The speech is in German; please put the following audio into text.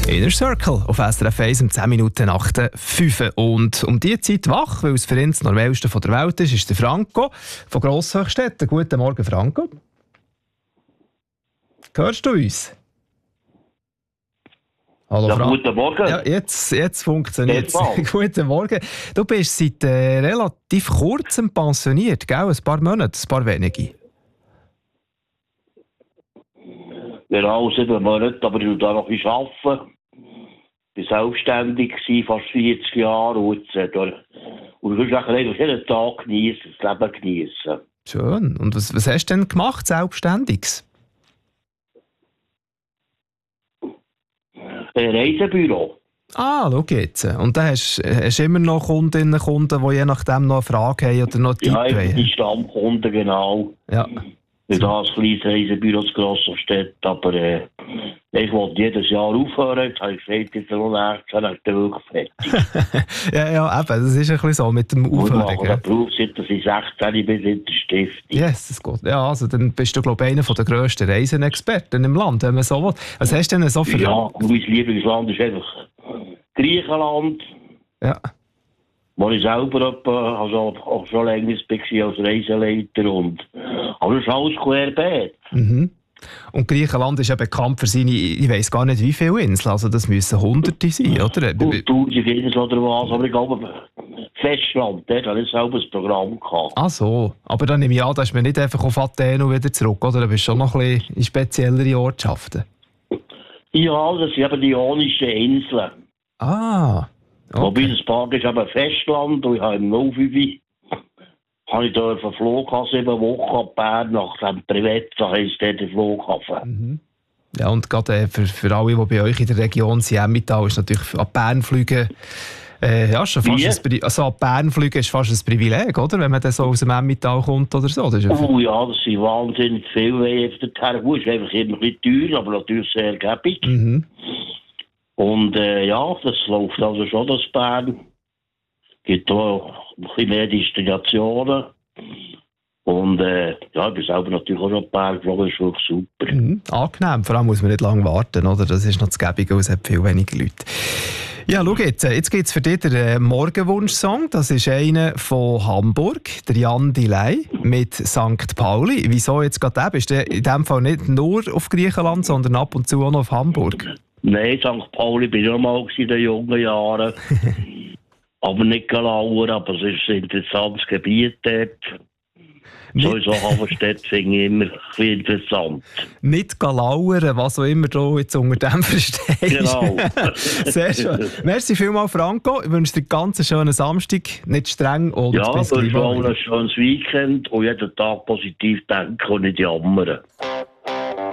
Inner Circle auf SRF 1 um 10 Minuten nach der 5. Und um diese Zeit wach, weil es für ihn das Normalste der Welt ist der Franco von Grosshöchstetten. Guten Morgen, Franco. Hörst du uns? Hallo, ja, guten Morgen. Ja, jetzt funktioniert es. Guten Morgen. Du bist seit relativ kurzem pensioniert, gell? Ein paar Monate, ein paar wenige. Genau, 7 Monate, aber ich arbeite noch ein bisschen. Ich war selbstständig, fast 40 Jahre. Und du kannst eigentlich jeden Tag genießen, das Leben genießen. Schön. Und was hast du denn gemacht, Selbstständiges? Ein Reisebüro. Ah, schau jetzt. Und dann hast du immer noch Kundinnen und Kunden, die je nachdem noch eine Frage haben oder noch einen Tipp haben? Ja, die Stammkunden, genau. Ja. Ich habe ein kleines Reisebüro zu Grosshöchstetten, aber ich wollte jedes Jahr aufhören. Jetzt habe ich gesagt, jetzt noch nächstes Jahr ist wirklich fertig. ja, eben, das ist ein bisschen so mit dem Aufhören. Ich mache den Beruf, seit ich 16 bin, in der Stiftung. Yes, das geht. Ja, also dann bist du, glaube ich, einer der grössten Reisenexperten im Land, wenn man so will. Was hast du denn so für... Ja, mein Lieblingsland ist einfach Griechenland. Ja. Wo ich selber auch schon länger war als Reiseleiter. Aber das ist alles querbeet. Mhm. Und Griechenland ist ja bekannt für seine, ich weiss gar nicht wie viele Inseln, also das müssen Hunderte sein, oder? 1000 Inseln oder was, aber ich glaube, Festland, dort hatte ich selber ein Programm gehabt. Ach so, aber dann nehme ich an, da ist man nicht einfach auf Athen und wieder zurück, oder? Da bist du schon noch ein bisschen in speziellere Ortschaften. Ja, das sind eben die Ionischen Inseln. Ah, okay. Wobei das Park ist eben Festland und ich habe im 05 habe ich da geflogen, 7 Wochen ab Bern nach dem Privezza heisst der Flughafen. Mhm. Ja, und gerade für alle, die bei euch in der Region sind, Emmental, ist natürlich ab Bern fliegen, ja, schon fast ab Bern fliegen ist fast ein Privileg, oder? Wenn man dann so aus dem Emmental kommt oder so. Das ist ja, das sind wahnsinnig viele Wege dorthin. Gut, es ist einfach immer ein bisschen teuer, aber natürlich sehr gäbig. Mhm. Und ja, das läuft also schon, das Bern. Es gibt auch ein bisschen mehr Destinationen. Und ja, ich bin selber natürlich auch schon ein paar geflogen, das ist wirklich super. Mhm. Angenehm, vor allem muss man nicht lange warten, oder? Das ist noch das Gäbige, es hat viel weniger Leute. Ja, schau jetzt gibt es für dich den Morgenwunsch-Song. Das ist einer von Hamburg, der Jan Delay mit St. Pauli. Wieso jetzt gerade der? Bist du in dem Fall nicht nur auf Griechenland, sondern ab und zu auch noch auf Hamburg? Nein, St. Pauli bin ich auch mal in den jungen Jahren. Aber nicht Galauer, aber es ist ein interessantes Gebiet dort. Sowieso Haferstedt finde ich immer ein bisschen interessant. Nicht Galauer, was auch immer du jetzt unter dem verstehst. Genau. Sehr schön. Merci vielmals, Franco. Ich wünsche dir einen ganz schönen Samstag, nicht streng und ja, bis gleich. Ja, ich wünsche auch ein schönes Weekend und jeden Tag positiv denken und nicht jammern.